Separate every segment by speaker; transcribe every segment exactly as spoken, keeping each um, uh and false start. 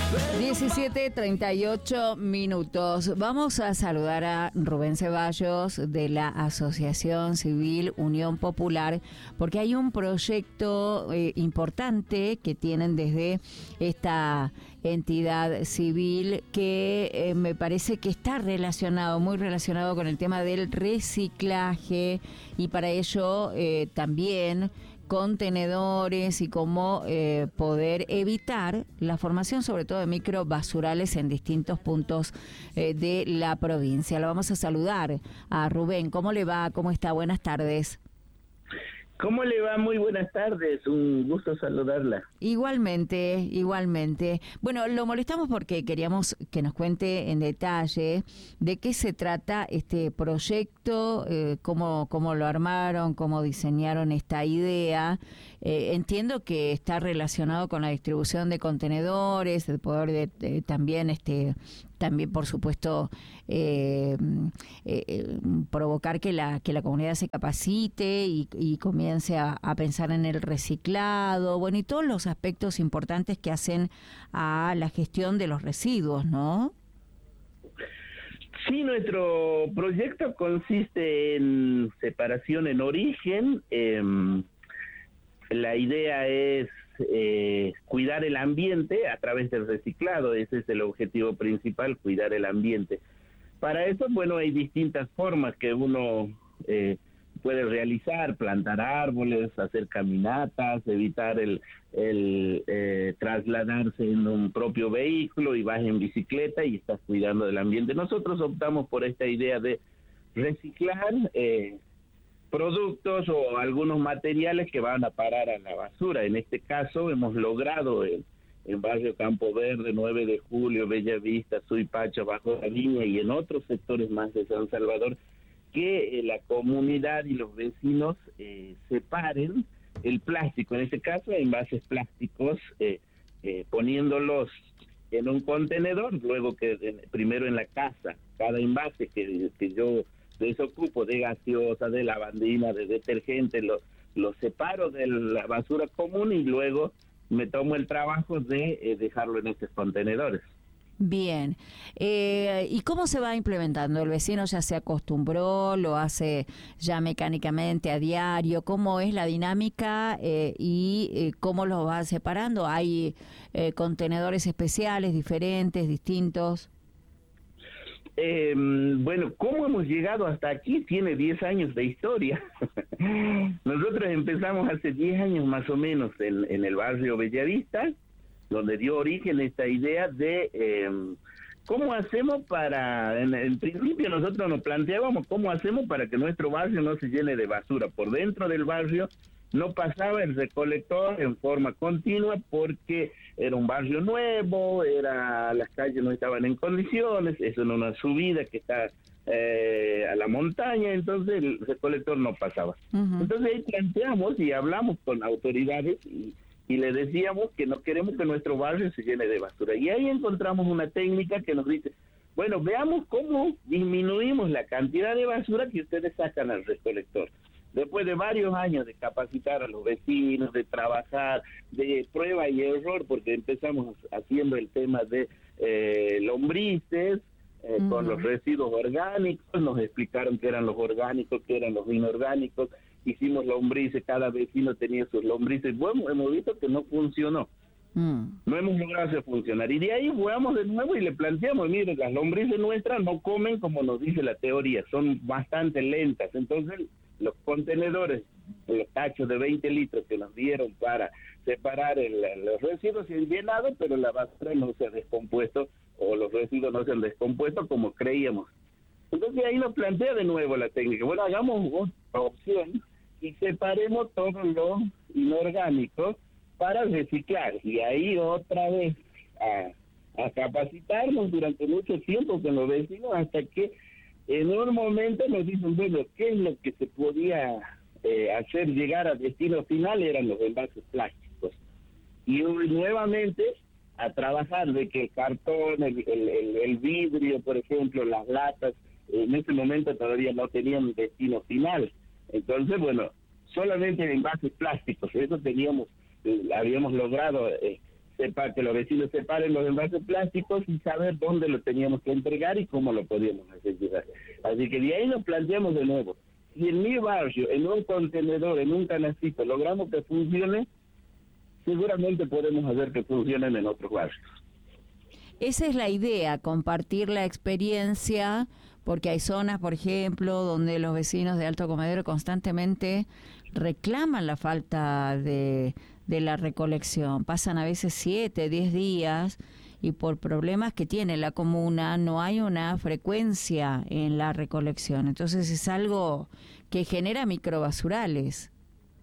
Speaker 1: diecisiete treinta y ocho minutos. Vamos a saludar a Rubén Ceballos de la Asociación Civil Unión Popular, porque hay un proyecto eh, importante que tienen desde esta entidad civil que eh, me parece que está relacionado, muy relacionado con el tema del reciclaje, y para ello eh, también contenedores y cómo eh, poder evitar la formación sobre todo de microbasurales en distintos puntos eh, de la provincia. Lo vamos a saludar a Rubén. ¿Cómo le va? ¿Cómo está? Buenas tardes.
Speaker 2: ¿Cómo le va? Muy buenas tardes, un gusto saludarla.
Speaker 1: Igualmente, igualmente. Bueno, lo molestamos porque queríamos que nos cuente en detalle de qué se trata este proyecto, eh, cómo, cómo lo armaron, cómo diseñaron esta idea. Eh, entiendo que está relacionado con la distribución de contenedores, de poder de, de, también este también por supuesto eh, eh, provocar que la que la comunidad se capacite y, y comience a, a pensar en el reciclado, bueno, y todos los aspectos importantes que hacen a la gestión de los residuos, ¿no?
Speaker 2: Sí, nuestro proyecto consiste en separación en origen. Eh, la idea es Eh, cuidar el ambiente a través del reciclado. Ese es el objetivo principal, cuidar el ambiente. Para eso, bueno, hay distintas formas que uno eh, puede realizar: plantar árboles, hacer caminatas, evitar el, el eh, trasladarse en un propio vehículo y vas en bicicleta y estás cuidando del ambiente. Nosotros optamos por esta idea de reciclar eh, productos o algunos materiales que van a parar a la basura. En este caso hemos logrado en, en Barrio Campo Verde, nueve de julio, Bella Vista, Suipacha, Bajo la Viña y en otros sectores más de San Salvador, que eh, la comunidad y los vecinos eh, separen el plástico, en este caso envases plásticos, eh, eh, poniéndolos en un contenedor, luego que eh, primero en la casa, cada envase que, que yo desocupo de gaseosa, de lavandina, de detergente, lo, lo separo de la basura común y luego me tomo el trabajo de eh, dejarlo en estos contenedores.
Speaker 1: Bien. Eh, ¿Y cómo se va implementando? ¿El vecino ya se acostumbró? ¿Lo hace ya mecánicamente a diario? ¿Cómo es la dinámica eh, y eh, cómo lo va separando? ¿Hay eh, contenedores especiales, diferentes, distintos?
Speaker 2: Eh, bueno, ¿cómo hemos llegado hasta aquí? Tiene diez años de historia. Nosotros empezamos hace diez años más o menos en, en el barrio Bellavista, donde dio origen esta idea de eh, cómo hacemos para, en, en principio nosotros nos planteábamos cómo hacemos para que nuestro barrio no se llene de basura. Por dentro del barrio no pasaba el recolector en forma continua porque era un barrio nuevo, era las calles no estaban en condiciones, eso en una subida que está eh, a la montaña, entonces el recolector no pasaba. Uh-huh. Entonces ahí planteamos y hablamos con autoridades y, y le decíamos que no queremos que nuestro barrio se llene de basura. Y ahí encontramos una técnica que nos dice, bueno, veamos cómo disminuimos la cantidad de basura que ustedes sacan al recolector. Después de varios años de capacitar a los vecinos, de trabajar, de prueba y error, porque empezamos haciendo el tema de eh, lombrices, eh, uh-huh. con los residuos orgánicos, nos explicaron qué eran los orgánicos, qué eran los inorgánicos, hicimos lombrices, cada vecino tenía sus lombrices. Bueno, hemos visto que no funcionó. Mm. No hemos logrado hacer funcionar. Y de ahí jugamos de nuevo y le planteamos, mire, las lombrices nuestras no comen como nos dice la teoría, son bastante lentas. Entonces, los contenedores, los tachos de veinte litros que nos dieron para separar el, los residuos se han llenado, pero la basura no se ha descompuesto o los residuos no se han descompuesto como creíamos. Entonces ahí nos plantea de nuevo la técnica. Bueno, hagamos otra opción y separemos todo lo inorgánico para reciclar. Y ahí otra vez a, a capacitarnos durante mucho tiempo con los vecinos hasta que en un momento nos dicen, bueno, ¿qué es lo que se podía eh, hacer llegar a destino final? Eran los envases plásticos. Y nuevamente a trabajar de que el cartón, el, el, el, el vidrio, por ejemplo, las latas, en ese momento todavía no tenían destino final. Entonces, bueno, solamente envases plásticos, eso teníamos, eh, habíamos logrado eh, sepa, que los vecinos separen los envases plásticos y saber dónde lo teníamos que entregar y cómo lo podíamos hacer llegar. Así que de ahí nos planteamos de nuevo. Si en mi barrio, en un contenedor, en un canastito, logramos que funcione, seguramente podemos hacer que funcionen en otros barrios.
Speaker 1: Esa es la idea, compartir la experiencia, porque hay zonas, por ejemplo, donde los vecinos de Alto Comedero constantemente reclaman la falta de, de la recolección. Pasan a veces siete, diez días y por problemas que tiene la comuna no hay una frecuencia en la recolección. Entonces es algo que genera microbasurales.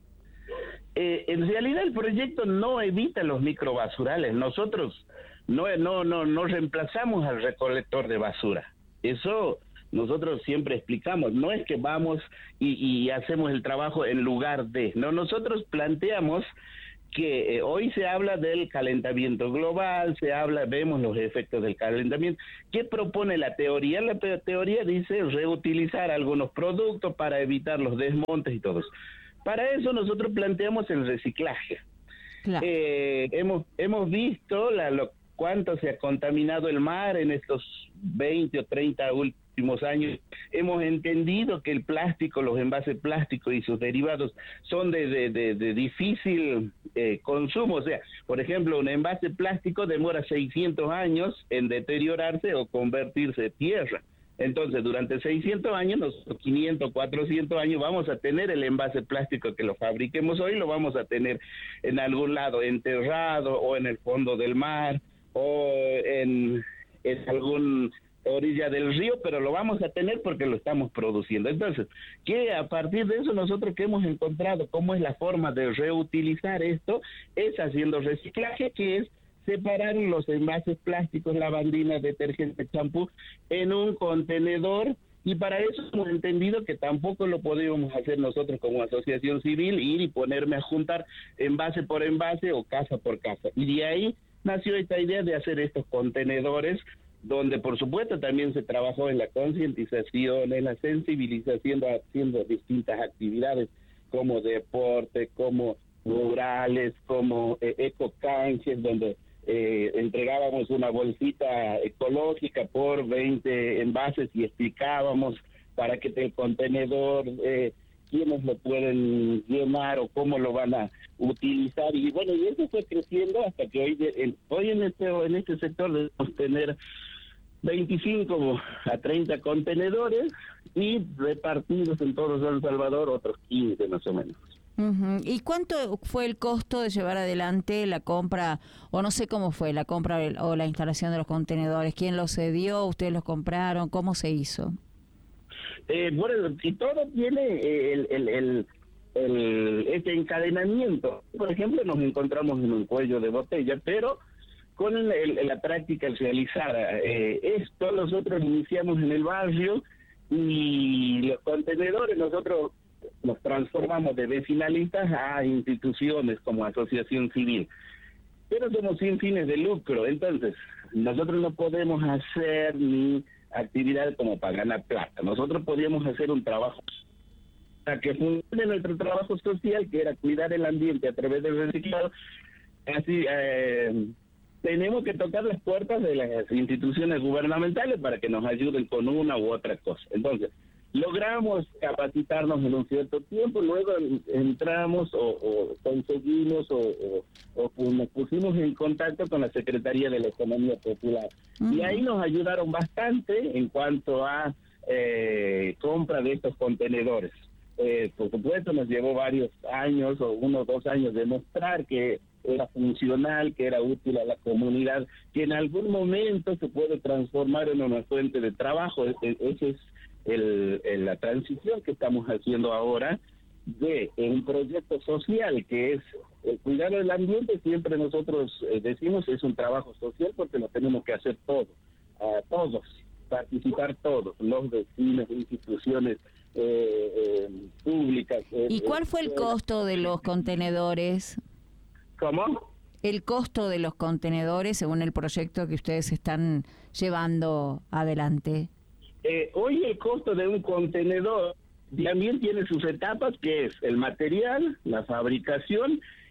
Speaker 2: Eh, en realidad el proyecto no evita los microbasurales. Nosotros no, no, no, no reemplazamos al recolector de basura. Eso nosotros siempre explicamos. No es que vamos y, y hacemos el trabajo en lugar de. No, nosotros planteamos que eh, hoy se habla del calentamiento global, se habla, vemos los efectos del calentamiento. ¿Qué propone la teoría? La te- teoría dice reutilizar algunos productos para evitar los desmontes y todo eso. Para eso nosotros planteamos el reciclaje. Claro. Eh, hemos hemos visto la, lo, cuánto se ha contaminado el mar en estos veinte o treinta últimos años. Hemos entendido que el plástico, los envases plásticos y sus derivados son de, de, de, de difícil eh, consumo. O sea, por ejemplo, un envase plástico demora seiscientos años en deteriorarse o convertirse en tierra. Entonces, durante seiscientos años, nosotros quinientos, cuatrocientos años, vamos a tener el envase plástico que lo fabriquemos hoy, lo vamos a tener en algún lado enterrado o en el fondo del mar o en, en algún orilla del río, pero lo vamos a tener porque lo estamos produciendo. Entonces, que a partir de eso nosotros que hemos encontrado cómo es la forma de reutilizar esto, es haciendo reciclaje, que es separar los envases plásticos, lavandinas, detergente, champú, en un contenedor, y para eso hemos entendido que tampoco lo podíamos hacer nosotros como asociación civil, ir y ponerme a juntar envase por envase o casa por casa. Y de ahí nació esta idea de hacer estos contenedores, donde por supuesto también se trabajó en la concientización, en la sensibilización, haciendo distintas actividades como deporte, como rurales, como eh, ecocanches, donde Eh, entregábamos una bolsita ecológica por veinte envases y explicábamos para qué el contenedor, eh, quiénes lo pueden llenar o cómo lo van a utilizar. Y bueno, y eso fue creciendo hasta que hoy en, hoy en este en este sector debemos tener veinticinco a treinta contenedores y repartidos en todo San Salvador otros quince más o menos.
Speaker 1: Uh-huh. ¿Y cuánto fue el costo de llevar adelante la compra, o no sé cómo fue la compra o la instalación de los contenedores? ¿Quién los cedió? ¿Ustedes los compraron? ¿Cómo se hizo?
Speaker 2: Eh, bueno, si todo tiene el, el, el, el, este encadenamiento. Por ejemplo, nos encontramos en un cuello de botella, pero con el, el, la práctica al realizar eh, esto, nosotros iniciamos en el barrio y los contenedores nosotros nos transformamos de vecinalistas a instituciones como asociación civil, pero somos sin fines de lucro. Entonces nosotros no podemos hacer ni actividad como para ganar plata. Nosotros podíamos hacer un trabajo para que funcione nuestro trabajo social, que era cuidar el ambiente a través del reciclado. Así eh, tenemos que tocar las puertas de las instituciones gubernamentales para que nos ayuden con una u otra cosa. Entonces logramos capacitarnos en un cierto tiempo, luego entramos o, o conseguimos o, o, o nos pusimos en contacto con la Secretaría de la Economía Popular. Uh-huh. Y ahí nos ayudaron bastante en cuanto a eh, compra de estos contenedores. Eh, por supuesto nos llevó varios años o unos dos años demostrar que era funcional, que era útil a la comunidad, que en algún momento se puede transformar en una fuente de trabajo. Ese es El, el, la transición que estamos haciendo ahora de un proyecto social que es el cuidar el ambiente. Siempre nosotros eh, decimos es un trabajo social porque lo tenemos que hacer todos, a todos, participar todos, los vecinos, instituciones eh, eh, públicas. Eh,
Speaker 1: ¿Y cuál fue el
Speaker 2: eh,
Speaker 1: costo de los contenedores?
Speaker 2: ¿Cómo?
Speaker 1: El costo de los contenedores según el proyecto que ustedes están llevando adelante.
Speaker 2: Eh, hoy el costo de un contenedor también tiene sus etapas, que es el material, la fabricación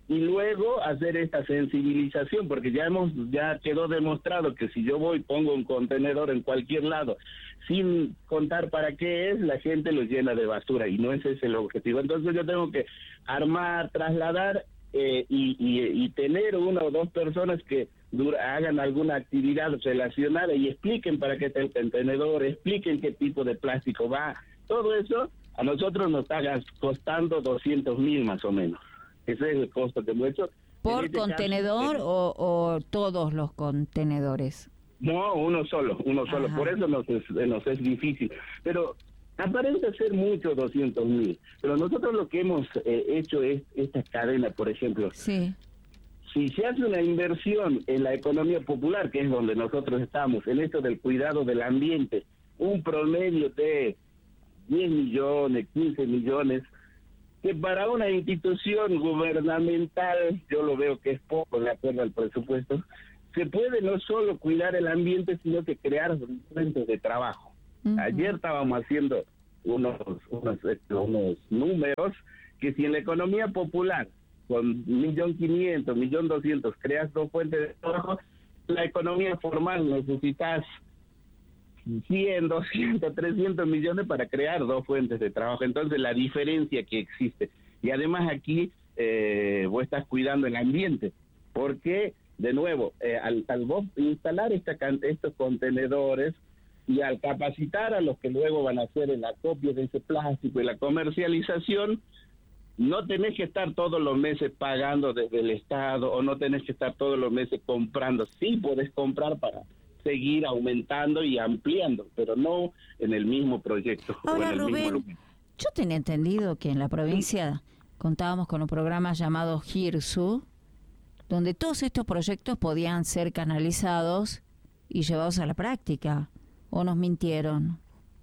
Speaker 2: y luego hacer esta sensibilización, porque ya hemos ya quedó demostrado que si yo voy pongo un contenedor en cualquier lado sin contar para qué es, la gente lo llena de basura y no ese es el objetivo. Entonces yo tengo que armar, trasladar eh, y, y, y tener una o dos personas que dura, hagan alguna actividad relacionada y expliquen para qué está el contenedor, expliquen qué tipo de plástico va. Todo eso a nosotros nos está costando doscientos mil más o menos. Ese es el costo que hemos hecho.
Speaker 1: ¿Por
Speaker 2: este
Speaker 1: contenedor
Speaker 2: caso,
Speaker 1: o, o todos los contenedores?
Speaker 2: No, uno solo, uno solo.
Speaker 1: Ajá.
Speaker 2: Por eso nos es, nos es difícil. Pero aparenta ser mucho doscientos mil. Pero nosotros lo que hemos eh, hecho es esta cadena, por ejemplo.
Speaker 1: Sí.
Speaker 2: Si se hace una inversión en la economía popular, que es donde nosotros estamos, en esto del cuidado del ambiente, un promedio de diez millones, quince millones, que para una institución gubernamental, yo lo veo que es poco de acuerdo al presupuesto, se puede no solo cuidar el ambiente, sino que crear fuentes de trabajo. Uh-huh. Ayer estábamos haciendo unos, unos, unos números que si en la economía popular, con un millón quinientos, un millón doscientos, creas dos fuentes de trabajo, la economía formal necesitas cien, doscientos, trescientos millones para crear dos fuentes de trabajo. Entonces la diferencia que existe. Y además aquí eh, vos estás cuidando el ambiente, porque de nuevo, eh, al, al vos instalar esta, estos contenedores y al capacitar a los que luego van a hacer el acopio de ese plástico y la comercialización, no tenés que estar todos los meses pagando desde el Estado o no tenés que estar todos los meses comprando. Sí podés comprar para seguir aumentando y ampliando, pero no en el mismo proyecto.
Speaker 1: Ahora,
Speaker 2: o en el
Speaker 1: Rubén,
Speaker 2: mismo lugar.
Speaker 1: Yo tenía entendido que en la provincia contábamos con un programa llamado GIRSU, donde todos estos proyectos podían ser canalizados y llevados a la práctica. ¿O nos mintieron?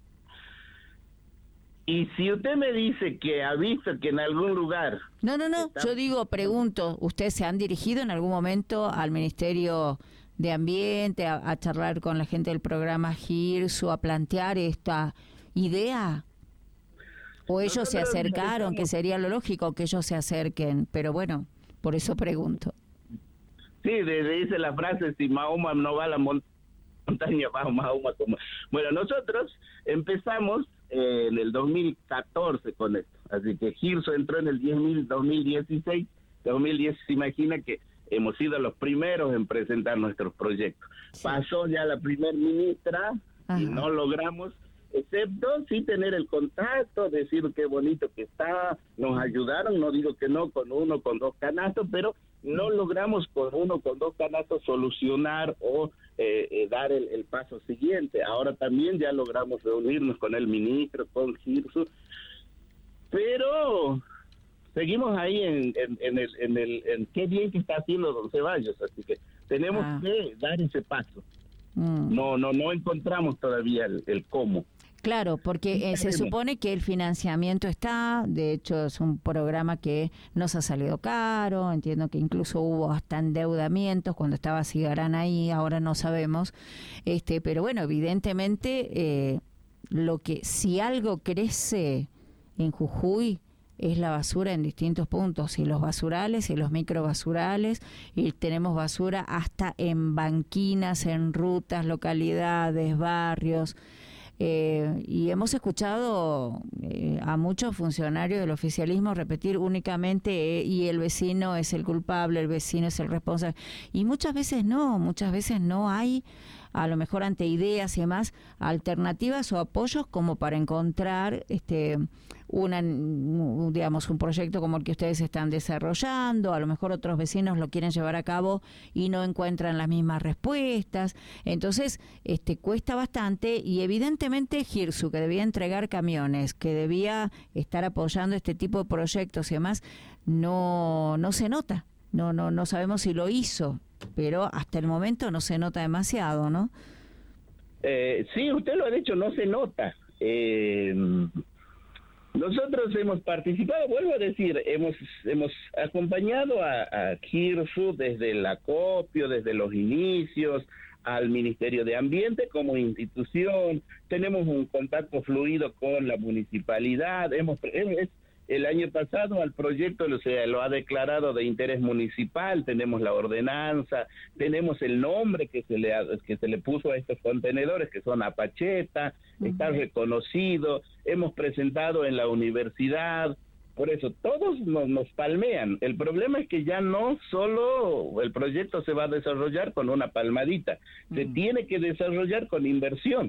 Speaker 2: Y si usted me dice que ha visto que en algún lugar...
Speaker 1: No, no, no, está... yo digo, pregunto, ¿ustedes se han dirigido en algún momento al Ministerio de Ambiente a, a charlar con la gente del programa GIRSU, a plantear esta idea? ¿O ellos Nosotros se acercaron, estamos... que sería lo lógico que ellos se acerquen? Pero bueno, por eso pregunto.
Speaker 2: Sí, desde dice la frase, si Mahoma no va a la montaña, va Mahoma como... Bueno, nosotros empezamos eh, en el dos mil catorce con esto, así que GIRSU entró en el dos mil dieciséis, dos mil diez, se imagina que hemos sido los primeros en presentar nuestros proyectos. Sí. Pasó ya la primer ministra Ajá. y no logramos, excepto sí tener el contacto, decir qué bonito que está, nos ayudaron, no digo que no, con uno, con dos canastos, pero no logramos con uno, con dos canastos solucionar o eh, eh, dar el, el paso siguiente. Ahora también ya logramos reunirnos con el ministro, con GIRSU, pero seguimos ahí en, en, en, el, en, el, en qué bien que está haciendo don Ceballos, así que tenemos ah. que dar ese paso. Mm. No, no, no encontramos todavía el, el cómo.
Speaker 1: Claro, porque eh, se supone que el financiamiento está, de hecho es un programa que nos ha salido caro, entiendo que incluso hubo hasta endeudamientos cuando estaba Cigarán ahí, ahora no sabemos, este, pero bueno, evidentemente eh, lo que si algo crece en Jujuy es la basura en distintos puntos, y los basurales y los microbasurales, y tenemos basura hasta en banquinas, en rutas, localidades, barrios. Eh, y hemos escuchado eh, a muchos funcionarios del oficialismo repetir únicamente eh, y el vecino es el culpable, el vecino es el responsable, y muchas veces no, muchas veces no hay, a lo mejor ante ideas y demás, alternativas o apoyos como para encontrar este una digamos un proyecto como el que ustedes están desarrollando. A lo mejor otros vecinos lo quieren llevar a cabo y no encuentran las mismas respuestas. Entonces, este cuesta bastante, y evidentemente GIRSU, que debía entregar camiones, que debía estar apoyando este tipo de proyectos y demás, no no se nota. No no no sabemos si lo hizo, pero hasta el momento no se nota demasiado, ¿no?
Speaker 2: Eh, sí, usted lo ha dicho, no se nota. Eh, nosotros hemos participado, vuelvo a decir, hemos hemos acompañado a, a GIRSU desde el acopio, desde los inicios, al Ministerio de Ambiente como institución, tenemos un contacto fluido con la municipalidad, hemos es, El año pasado al proyecto o sea, lo ha declarado de interés municipal, tenemos la ordenanza, tenemos el nombre que se le ha, que se le puso a estos contenedores, que son Apacheta, uh-huh. Está reconocido, hemos presentado en la universidad, por eso todos nos, nos palmean. El problema es que ya no solo el proyecto se va a desarrollar con una palmadita, uh-huh. Se tiene que desarrollar con inversión.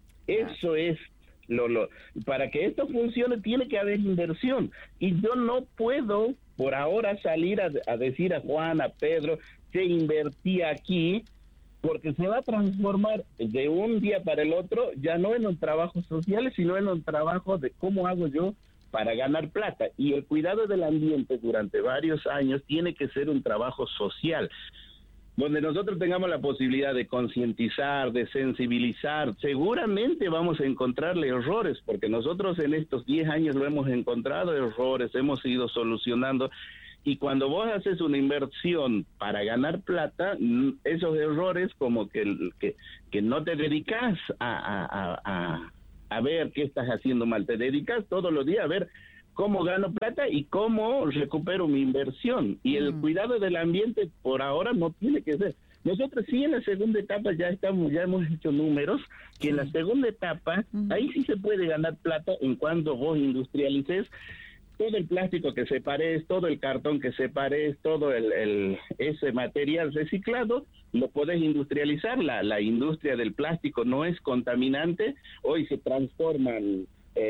Speaker 2: Eso es Lo, lo, para que esto funcione tiene que haber inversión y yo no puedo por ahora salir a, a decir a Juan, a Pedro que invertí aquí, porque se va a transformar de un día para el otro ya no en un trabajo social, sino en un trabajo de cómo hago yo para ganar plata. Y el cuidado del ambiente durante varios años tiene que ser un trabajo social, donde nosotros tengamos la posibilidad de concientizar, de sensibilizar. Seguramente vamos a encontrarle errores, porque nosotros en estos diez años lo hemos encontrado errores, hemos ido solucionando, y cuando vos haces una inversión para ganar plata, esos errores como que, que, que no te dedicas a, a, a, a ver qué estás haciendo mal, te dedicas todos los días a ver cómo gano plata y cómo recupero mi inversión. Y el mm. cuidado del ambiente por ahora no tiene que ser. Nosotros sí en la segunda etapa ya estamos, ya hemos hecho números, que sí. En la segunda etapa, mm. ahí sí se puede ganar plata en cuanto vos industrialices todo el plástico que separes, todo el cartón que separes, todo el, el ese material reciclado, lo podés industrializar. La, la industria del plástico no es contaminante, hoy se transforman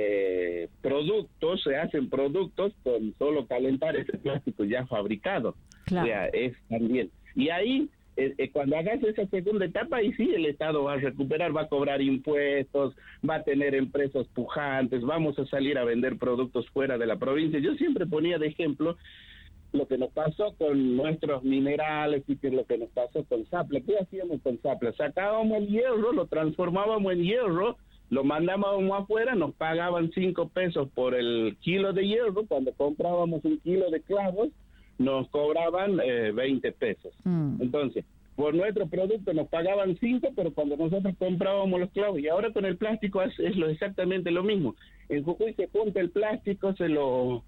Speaker 2: Eh, productos, se hacen productos con solo calentar ese plástico ya fabricado. Claro. O sea, es también. Y ahí, eh, eh, cuando hagas esa segunda etapa, ahí sí el Estado va a recuperar, va a cobrar impuestos, va a tener empresas pujantes, vamos a salir a vender productos fuera de la provincia. Yo siempre ponía de ejemplo lo que nos pasó con nuestros minerales y que lo que nos pasó con Sapla. ¿Qué hacíamos con Sapla? Sacábamos el hierro, lo transformábamos en hierro, lo mandábamos afuera, nos pagaban cinco pesos por el kilo de hierro. Cuando comprábamos un kilo de clavos, nos cobraban eh, veinte pesos. Mm. Entonces, por nuestro producto nos pagaban cinco, pero cuando nosotros comprábamos los clavos, y ahora con el plástico es, es lo exactamente lo mismo. En Jujuy se junta el plástico, se lo,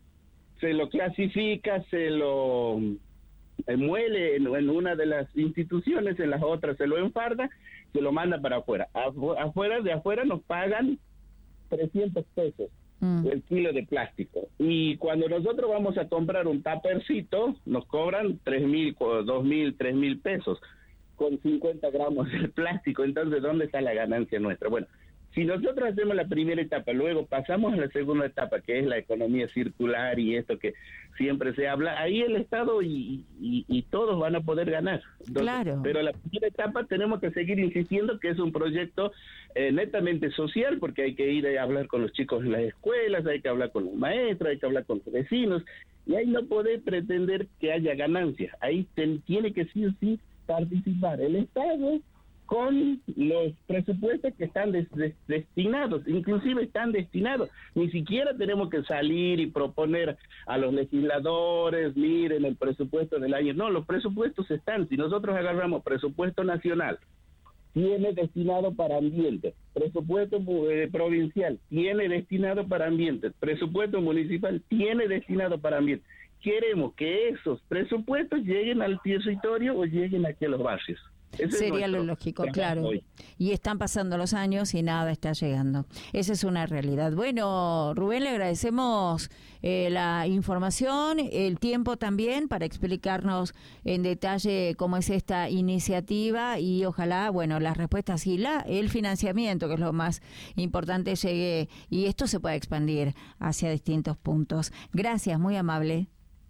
Speaker 2: se lo clasifica, se lo eh, muele en, en una de las instituciones, en las otras se lo enfarda, se lo manda para afuera. Afu- afuera de afuera nos pagan trescientos pesos mm. el kilo de plástico. Y cuando nosotros vamos a comprar un tapercito, nos cobran tres mil, dos mil, tres mil pesos con cincuenta gramos de plástico. Entonces, ¿dónde está la ganancia nuestra? Bueno, si nosotros hacemos la primera etapa, luego pasamos a la segunda etapa, que es la economía circular y esto que siempre se habla, ahí el Estado y, y, y todos van a poder ganar. Entonces, claro. Pero la primera etapa tenemos que seguir insistiendo que es un proyecto eh, netamente social, porque hay que ir a hablar con los chicos en las escuelas, hay que hablar con los maestros, hay que hablar con los vecinos, y ahí no puede pretender que haya ganancias. Ahí ten, tiene que sí o sí participar el Estado con los presupuestos que están des, des, destinados, inclusive están destinados. Ni siquiera tenemos que salir y proponer a los legisladores, miren el presupuesto del año. No, los presupuestos están. Si nosotros agarramos presupuesto nacional, tiene destinado para ambiente, presupuesto eh, provincial, tiene destinado para ambiente, presupuesto municipal, tiene destinado para ambiente. Queremos que esos presupuestos lleguen al territorio o lleguen aquí a los barrios. Ese
Speaker 1: sería lo lógico, claro. Hoy. Y están pasando los años y nada está llegando. Esa es una realidad. Bueno, Rubén, le agradecemos eh, la información, el tiempo también para explicarnos en detalle cómo es esta iniciativa y ojalá, bueno, las respuestas y la el financiamiento, que es lo más importante, llegue y esto se pueda expandir hacia distintos puntos. Gracias, muy amable.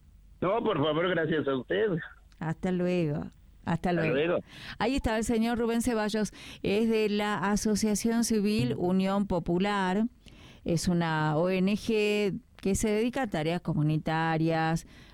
Speaker 2: No, por favor, gracias a usted.
Speaker 1: Hasta luego. Hasta luego. Hasta luego. Ahí está el señor Rubén Ceballos, es de la Asociación Civil Unión Popular, es una O N G que se dedica a tareas comunitarias,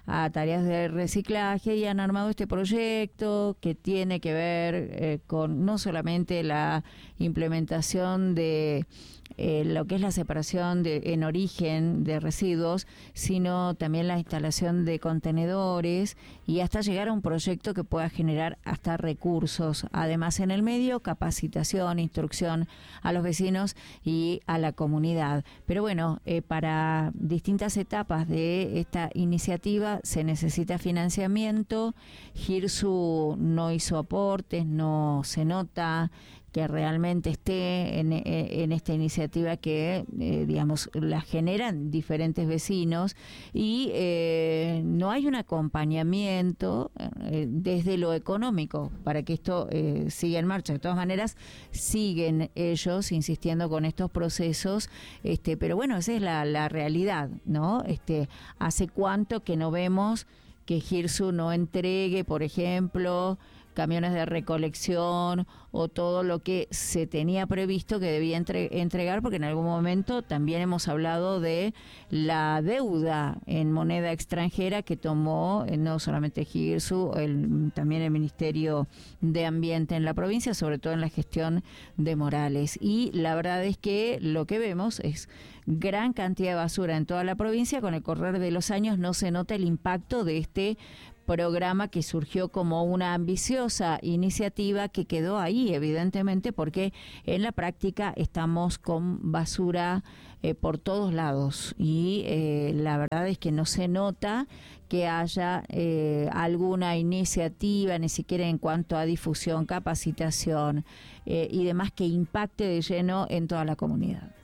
Speaker 1: a tareas de reciclaje y han armado este proyecto que tiene que ver eh, con no solamente la implementación de Eh, lo que es la separación de, en origen de residuos, sino también la instalación de contenedores y hasta llegar a un proyecto que pueda generar hasta recursos. Además, en el medio, capacitación, instrucción a los vecinos y a la comunidad. Pero bueno, eh, para distintas etapas de esta iniciativa se necesita financiamiento. GIRSU no hizo aportes, no se nota que realmente esté en, en esta iniciativa que, eh, digamos, la generan diferentes vecinos y eh, no hay un acompañamiento eh, desde lo económico para que esto eh, siga en marcha. De todas maneras, siguen ellos insistiendo con estos procesos, este, pero bueno, esa es la, la realidad, ¿no? Este, ¿hace cuánto que no vemos que GIRSU no entregue, por ejemplo, camiones de recolección o todo lo que se tenía previsto que debía entre, entregar, porque en algún momento también hemos hablado de la deuda en moneda extranjera que tomó eh, no solamente GIRSU, el, también el Ministerio de Ambiente en la provincia, sobre todo en la gestión de Morales. Y la verdad es que lo que vemos es gran cantidad de basura en toda la provincia. Con el correr de los años no se nota el impacto de este programa que surgió como una ambiciosa iniciativa que quedó ahí, evidentemente, porque en la práctica estamos con basura eh, por todos lados y eh, la verdad es que no se nota que haya eh, alguna iniciativa, ni siquiera en cuanto a difusión, capacitación eh, y demás que impacte de lleno en toda la comunidad.